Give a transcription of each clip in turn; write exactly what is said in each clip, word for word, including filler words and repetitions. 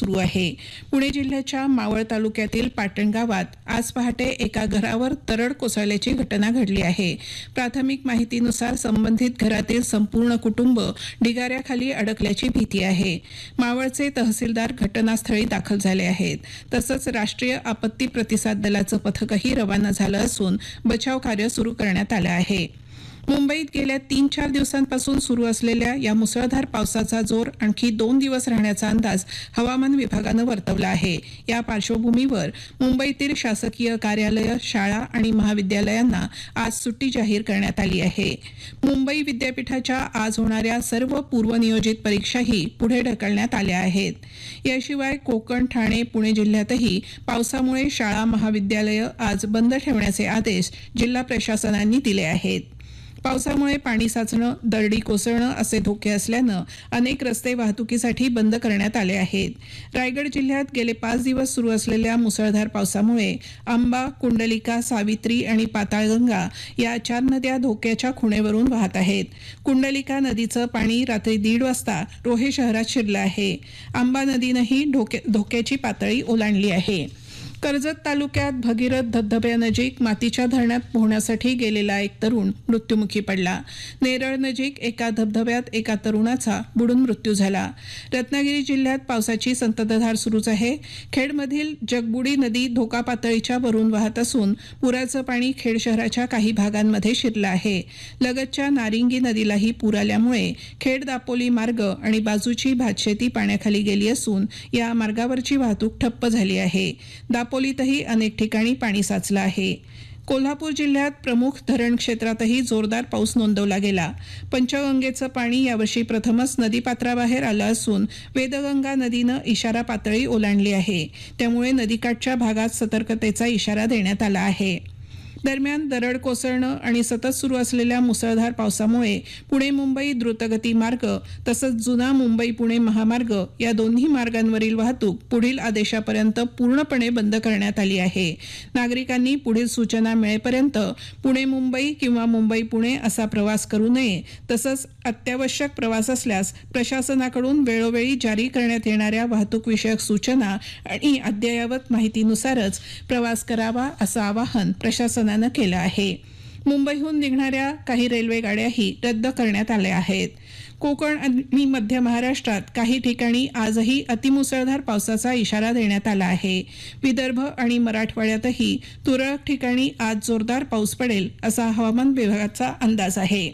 सुरू आहे. पुणे जिल्ह्याच्या मावळ तालुक्यातील पाटण गावात आज पहाटे एका घरावर दरड कोसळल्याची घटना घडली आहे. प्राथमिक माहितीनुसार संबंधित घरातील संपूर्ण कुटुंब ढिगाऱ्याखाली अडकल्याची भीती आहे. मावळचे तहसीलदार घटनास्थळी दाखल झाले आहेत. तसंच राष्ट्रीय आपत्ती प्रतिसाद दलाचं पथकही रवाना झालं असून बचाव कार्य सुरू करण्यात आलं आहे. मुंबईत गेल्या तीन चार दिवसांपासून सुरू असलेल्या या मुसळधार पावसाचा जोर आणखी दोन दिवस राहण्याचा अंदाज हवामान विभागानं वर्तवला आहे. या पार्श्वभूमीवर मुंबईतील शासकीय कार्यालयं, शाळा आणि महाविद्यालयांना आज सुट्टी जाहीर करण्यात आली आहे. मुंबई विद्यापीठाच्या आज होणाऱ्या सर्व पूर्वनियोजित परीक्षाही पुढे ढकलण्यात आल्या आहेत. याशिवाय कोकण, ठाणे, पुणे जिल्ह्यातही पावसामुळे शाळा, महाविद्यालयं आज बंद ठेवण्याचे आदेश जिल्हा प्रशासनांनी दिले आहेत. पावसामुळे पाणी साचणं, दरडी कोसळणं असे धोके असल्यानं अनेक रस्ते वाहतुकीसाठी बंद करण्यात आले आहेत. रायगड जिल्ह्यात गेले पाच दिवस सुरू असलेल्या मुसळधार पावसामुळे आंबा, कुंडलिका, सावित्री आणि पाताळगंगा या चार नद्या धोक्याच्या खुणेवरून वाहत आहेत. कुंडलिका नदीचं पाणी रात्री दीड वाजता रोहे शहरात शिरलं आहे. आंबा नदीनंही धोक्याची पातळी ओलांडली आहे. कर्जत तालुक्यात भगीरथ धबधब्यानजीक मातीच्या धरणात पोहण्यासाठी गेलेला एक तरुण मृत्युमुखी पडला. नेरळ नजीक एका धबधब्यात एका तरुणाचा बुडून मृत्यू झाला. रत्नागिरी जिल्ह्यात पावसाची संततधार सुरूच आहे. खेडमधील जगबुडी नदी धोका पातळीच्या वरून वाहत असून पुराचं पाणी खेड शहराच्या काही भागांमध्ये शिरलं आहे. लगतच्या नारिंगी नदीलाही पूर आल्यामुळे खेड दापोली मार्ग आणि बाजूची भातशेती पाण्याखाली गेली असून या मार्गावरची वाहतूक ठप्प झाली आहे. दापोलीतही अनेक ठिकाणी पाणी साचलं आहे. कोल्हापूर जिल्ह्यात प्रमुख धरण क्षेत्रातही जोरदार पाऊस नोंदवला गेला. पंचगंगेचं पाणी यावर्षी प्रथमच नदीपात्राबाहेर आलं असून वेदगंगा नदीनं इशारा पातळी ओलांडली आहे. त्यामुळे नदीकाठच्या भागात सतर्कतेचा इशारा देण्यात आला आहे. दरम्यान दरड कोसळणं आणि सतत सुरू असलेल्या मुसळधार पावसामुळे पुणे मुंबई द्रुतगती मार्ग तसंच जुना मुंबई पुणे महामार्ग या दोन्ही मार्गांवरील वाहतूक पुढील आदेशापर्यंत पूर्णपणे बंद करण्यात आली आहे. नागरिकांनी पुढील सूचना मिळेपर्यंत पुणे मुंबई किंवा मुंबई पुणे असा प्रवास करू नये. तसंच अत्यावश्यक प्रवास असल्यास प्रशासनाकडून वेळोवेळी जारी करण्यात येणाऱ्या वाहतूकविषयक सूचना आणि अद्ययावत माहितीनुसारच प्रवास करावा असं आवाहन प्रशासनानं केलं आहे. मुंबईहून निघणाऱ्या काही रेल्वे गाड्याही रद्द करण्यात आल्या आहेत. कोकण आणि मध्य महाराष्ट्रात काही ठिकाणी आजही अतिमुसळधार पावसाचा इशारा देण्यात आला आहे. विदर्भ आणि मराठवाड्यातही तुरळक ठिकाणी आज जोरदार पाऊस पडेल असा हवामान विभागाचा अंदाज आहे.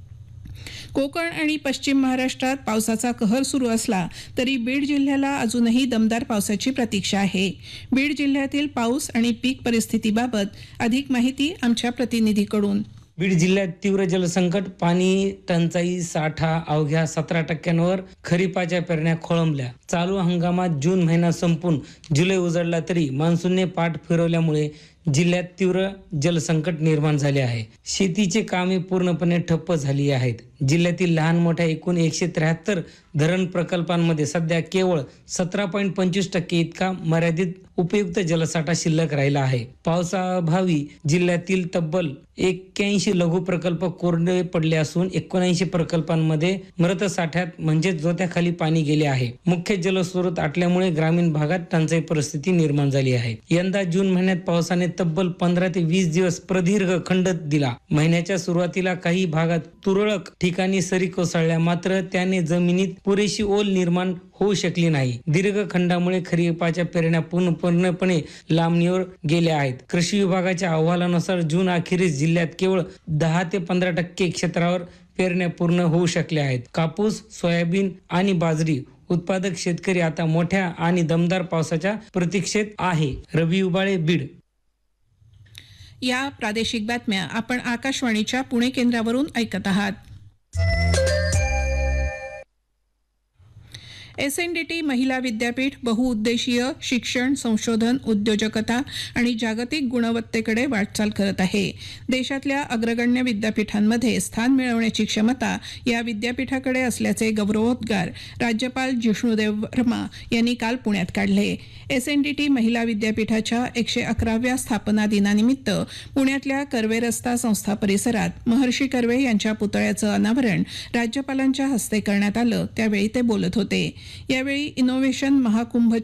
कोकण आणि पश्चिम महाराष्ट्रात पावसाचा कहर सुरू असला तरी बीड जिल्ह्याला अजूनही दमदार पावसाची प्रतीक्षा आहे. बीड जिल्ह्यातील पाऊस आणि पीक परिस्थितीबाबत अधिक माहिती आमच्या प्रतिनिधीकडून. बीड जिल्ह्यात तीव्र जलसंकट, पाणी टंचाई, साठा अवघ्या सतरा टक्क्यांवर खरीपाच्या पेरण्या खोळंबल्या. चालू हंगामात जून महिना संपून जुलै उजडला तरी मान्सूनने पाठ फिरवल्यामुळे जिल्ह्यात तीव्र जलसंकट निर्माण झाले आहे. शेतीची कामे पूर्णपणे ठप्प झाली आहेत. जिल्ह्यातील लहान मोठ्या एकूण एकशे त्र्याहत्तर धरण प्रकल्पांमध्ये सध्या केवळ सतरा पॉईंट पंचवीस टक्के इतका मर्यादित उपयुक्त जलसाठा शिल्लक राहिला आहे. पावसाअभावी जिल्ह्यातील तब्बल एक्क्याऐंशी लघु प्रकल्प कोरडे पडले असून एकोणऐंशी प्रकल्पांमध्ये मृत साठ्यात म्हणजेच जोत्याखाली पाणी गेले आहे. मुख्य जलस्रोत आटल्यामुळे ग्रामीण भागात टंचाई परिस्थिती निर्माण झाली आहे. यंदा जून महिन्यात पावसाने तब्बल पंधरा ते वीस दिवस प्रदीर्घ खंड दिला. महिन्याच्या सुरुवातीला काही भागात तुरळक ठिकाणी सरी कोसळल्या, मात्र त्याने जमिनीत पुरेशी ओल निर्माण होऊ शकली नाही. दीर्घ खंडामुळे खरीपाच्या पेरण्या पूर्णपणे लांबणीवर गेल्या आहेत. कृषी विभागाच्या अहवालानुसार जून अखेरीस जिल्ह्यात केवळ दहा ते पंधरा टक्के क्षेत्रावर पेरण्या पूर्ण होऊ शकल्या आहेत. कापूस, सोयाबीन आणि बाजरी उत्पादक शेतकरी आता मोठ्या आणि दमदार पावसाच्या प्रतीक्षेत आहे. रवी उबाळे, बीड. या प्रादेशिक बातम्या आपण आकाशवाणीच्या पुणे केंद्रावरून ऐकत आहात. एस एन डी टी महिला विद्यापीठ बहुउद्देशीय शिक्षण, संशोधन, उद्योजकता आणि जागतिक गुणवत्तेकडे वाटचाल करत आहे. देशातल्या अग्रगण्य विद्यापीठांमध्ये स्थान मिळवण्याची क्षमता या विद्यापीठाकडे असल्याचे गौरवोद्गार राज्यपाल जिष्णुदेव वर्मा यांनी काल पुण्यात काढले. एस एन डी टी महिला विद्यापीठाच्या एकशे अकराव्या स्थापना दिनानिमित्त पुण्यातल्या कर्वे रस्ता संस्था परिसरात महर्षी कर्वे यांच्या पुतळ्याचं अनावरण राज्यपालांच्या हस्ते करण्यात आलं. त्यावेळी ते बोलत होते. यावेळी इनोव्हेशन महाकुंभ